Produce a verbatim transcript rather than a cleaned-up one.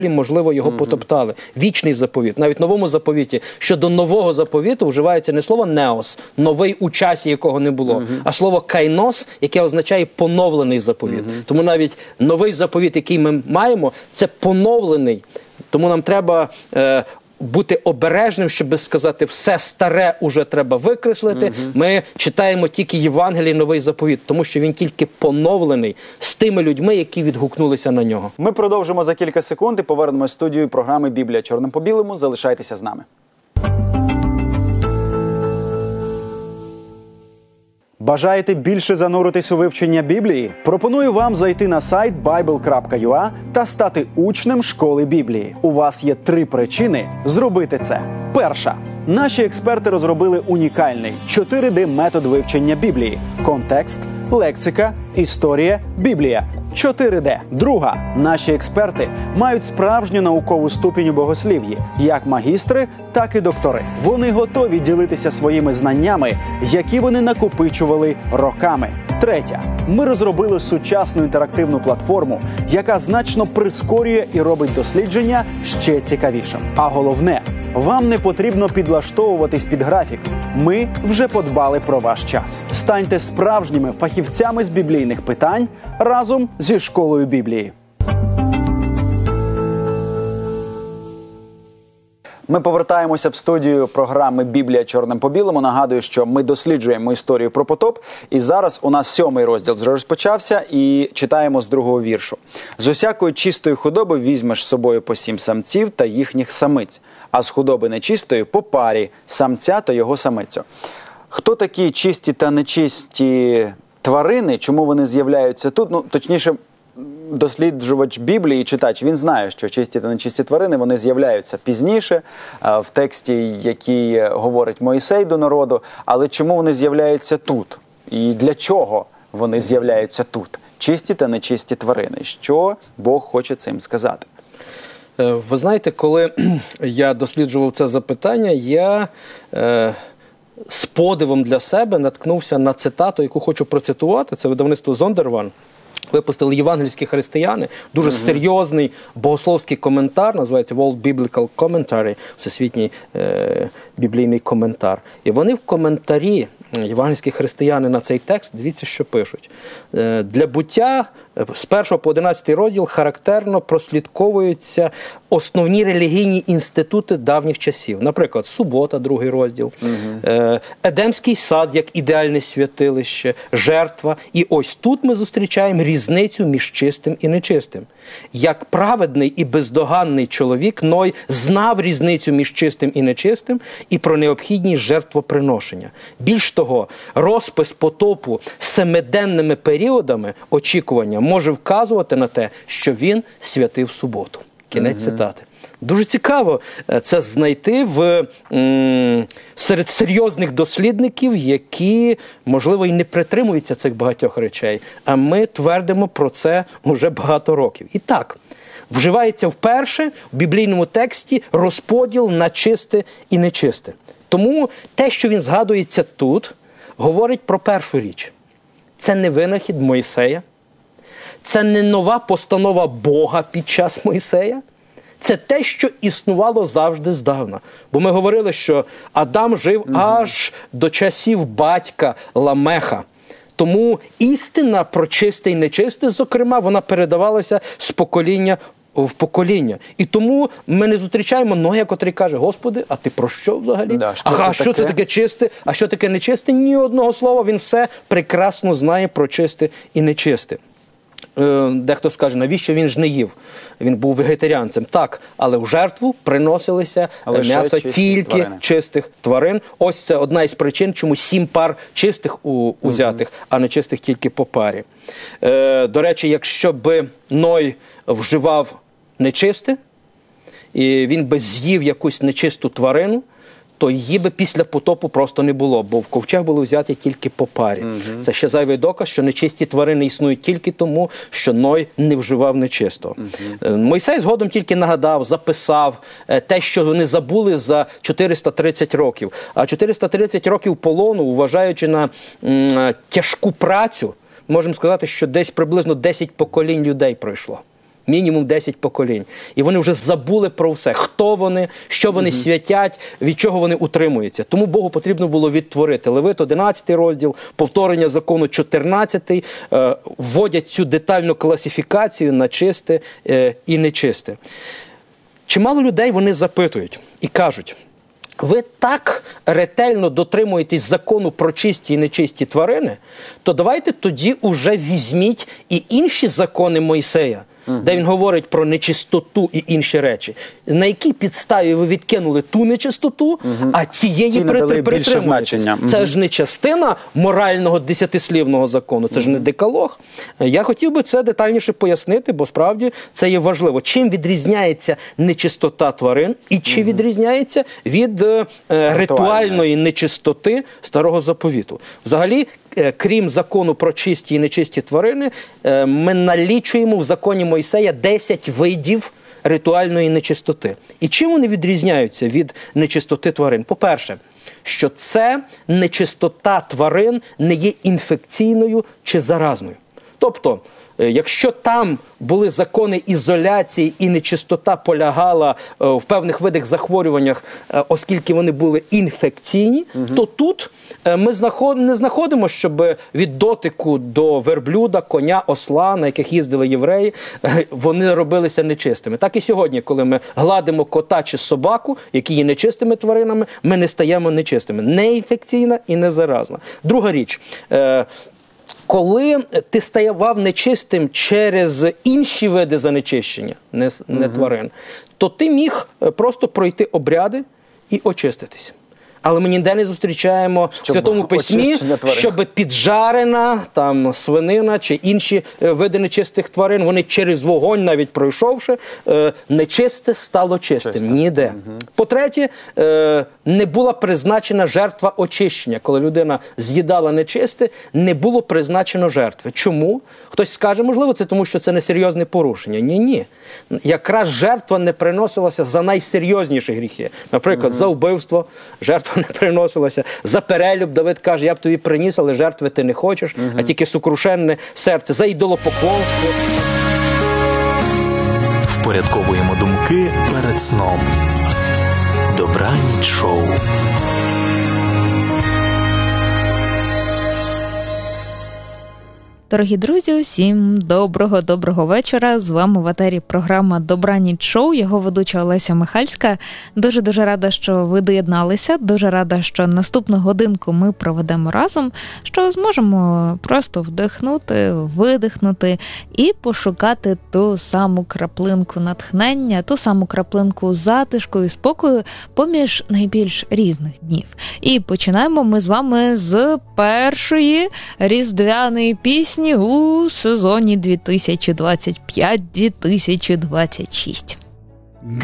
можливо, його mm-hmm. потоптали. Вічний заповіт. Навіть в Новому заповіті, щодо нового заповіту вживається не слово «неос», новий у часі, якого не було, mm-hmm. а слово «кайнос», яке означає поновлений заповіт. Mm-hmm. Тому навіть новий заповіт, який ми маємо, це поновлений. Тому нам треба е, бути обережним, щоб сказати, все старе уже треба викреслити. Mm-hmm. Ми читаємо тільки Євангеліє, новий заповіт, тому що він тільки поновлений з тими людьми, які відгукнулися на нього. Ми продовжимо за кілька секунд і повернемось в студію програми «Біблія чорним по білому». Залишайтеся з нами. Бажаєте більше зануритись у вивчення Біблії? Пропоную вам зайти на сайт байбл крапка ю а та стати учнем школи Біблії. У вас є три причини зробити це. Перша. Наші експерти розробили унікальний чотири де метод вивчення Біблії. Контекст, лексика, історія, Біблія. чотири де. Друга. Наші експерти мають справжню наукову ступінь у богослів'ї, як магістри, так і доктори. Вони готові ділитися своїми знаннями, які вони накопичували роками. Третя. Ми розробили сучасну інтерактивну платформу, яка значно прискорює і робить дослідження ще цікавішим. А головне, вам не потрібно підлаштовуватись під графік. Ми вже подбали про ваш час. Станьте справжніми фахівцями з біблійних питань разом зі школою Біблії. Ми повертаємося в студію програми «Біблія чорним по білому». Нагадую, що ми досліджуємо історію про потоп. І зараз у нас сьомий розділ вже розпочався і читаємо з другого віршу. «З усякої чистої худоби візьмеш з собою по сім самців та їхніх самиць, а з худоби нечистої по парі самця та його самицю». Хто такі чисті та нечисті тварини, чому вони з'являються тут? Ну, точніше, досліджувач Біблії, читач, він знає, що чисті та нечисті тварини, вони з'являються пізніше, в тексті, який говорить Мойсей до народу, але чому вони з'являються тут? І для чого вони з'являються тут? Чисті та нечисті тварини. Що Бог хоче цим сказати? Ви знаєте, коли я досліджував це запитання, я е, з подивом для себе наткнувся на цитату, яку хочу процитувати. Це видавництво Зондерван. Випустили євангельські християни, дуже mm-hmm. серйозний богословський коментар, називається World Biblical Commentary, всесвітній е, біблійний коментар. І вони в коментарі, євангельські християни на цей текст, дивіться, що пишуть. Е, для буття з першого по одинадцятий розділ характерно прослідковуються основні релігійні інститути давніх часів. Наприклад, субота, другий розділ, угу. Едемський сад як ідеальне святилище, жертва. І ось тут ми зустрічаємо різницю між чистим і нечистим. Як праведний і бездоганний чоловік, Ной знав різницю між чистим і нечистим і про необхідність жертвоприношення. Більш того, розпис потопу семиденними періодами очікування може вказувати на те, що він святив суботу. Кінець угу. цитати. Дуже цікаво це знайти в, м, серед серйозних дослідників, які, можливо, і не притримуються цих багатьох речей, а ми твердимо про це вже багато років. І так, вживається вперше в біблійному тексті розподіл на чисте і нечисте. Тому те, що він згадується тут, говорить про першу річ. Це не винахід Мойсея, це не нова постанова Бога під час Мойсея, це те, що існувало завжди здавна. Бо ми говорили, що Адам жив угу. аж до часів батька Ламеха. Тому істина про чисте і нечисте, зокрема, вона передавалася з покоління в покоління. І тому ми не зустрічаємо Ноя, котрий каже: Господи, а ти про що взагалі? Да, що а це що таке? Це таке чисте, а що таке нечисте? Ні одного слова, він все прекрасно знає про чисте і нечисте. Дехто скаже, навіщо він ж не їв? Він був вегетаріанцем. Так, але в жертву приносилися м'ясо тільки тварини. Чистих тварин. Ось це одна із причин, чому сім пар чистих у, узятих, mm-hmm. а не чистих тільки по парі. Е, до речі, якщо б Ной вживав нечисте, і він би з'їв якусь нечисту тварину, то її би після потопу просто не було, бо в ковчег були взяті тільки по парі. Угу. Це ще зайвий доказ, що нечисті тварини існують тільки тому, що Ной не вживав нечистого. Угу. Мойсей згодом тільки нагадав, записав те, що вони забули за чотириста тридцять років. А чотириста тридцять років полону, вважаючи на м, тяжку працю, можемо сказати, що десь приблизно десять поколінь людей пройшло. мінімум десять поколінь. І вони вже забули про все. Хто вони, що вони mm-hmm. святять, від чого вони утримуються. Тому Богу потрібно було відтворити. Левит одинадцятий розділ, повторення закону чотирнадцятий, е, вводять цю детальну класифікацію на чисте е, і нечисте. Чимало людей вони запитують і кажуть: ви так ретельно дотримуєтесь закону про чисті і нечисті тварини, то давайте тоді уже візьміть і інші закони Мойсея, Uh-huh. де він говорить про нечистоту і інші речі. На якій підставі ви відкинули ту нечистоту, uh-huh. а цієї притримуєтесь? Uh-huh. Це ж не частина морального десятислівного закону, це uh-huh. ж не декалог. Я хотів би це детальніше пояснити, бо справді це є важливо. Чим відрізняється нечистота тварин і чи uh-huh. відрізняється від е, ритуальної нечистоти Старого Заповіту? Взагалі, крім закону про чисті і нечисті тварини, ми налічуємо в законі Мойсея десять видів ритуальної нечистоти. І чим вони відрізняються від нечистоти тварин? По-перше, що це нечистота тварин не є інфекційною чи заразною. Тобто, якщо там були закони ізоляції і нечистота полягала в певних видах захворюваннях, оскільки вони були інфекційні, угу. то тут ми не знаходимо, щоб від дотику до верблюда, коня, осла, на яких їздили євреї, вони робилися нечистими. Так і сьогодні, коли ми гладимо кота чи собаку, які є нечистими тваринами, ми не стаємо нечистими. Не інфекційна і не заразна. Друга річ. Коли ти ставав нечистим через інші види занечищення, не, не угу. тварин, то ти міг просто пройти обряди і очиститися. Але ми ніде не зустрічаємо щоб в Святому Письмі, щоб піджарена там, свинина чи інші види нечистих тварин, вони через вогонь, навіть пройшовши, нечисте стало чистим. Чисто. Ніде. Угу. По-третє, не була призначена жертва очищення. Коли людина з'їдала нечисте, не було призначено жертви. Чому? Хтось скаже, можливо, це тому, що це несерйозне порушення. Ні-ні. Якраз жертва не приносилася за найсерйозніші гріхи. Наприклад, угу. за вбивство жертва не приносилася. За перелюб Давид каже, я б тобі приніс, але жертви ти не хочеш, угу. а тільки сокрушенне серце. За ідолопоклонство. Впорядковуємо думки перед сном. Добраніч шоу. Дорогі друзі, усім доброго-доброго вечора. З вами в етері програма «Добраніч шоу», його ведуча Олеся Михальська. Дуже-дуже рада, що ви доєдналися. Дуже рада, що наступну годинку ми проведемо разом, що зможемо просто вдихнути, видихнути і пошукати ту саму краплинку натхнення, ту саму краплинку затишку і спокою поміж найбільш різних днів. І починаємо ми з вами з першої різдвяної пісні у сезоні дві тисячі двадцять п'ять - дві тисячі двадцять шість.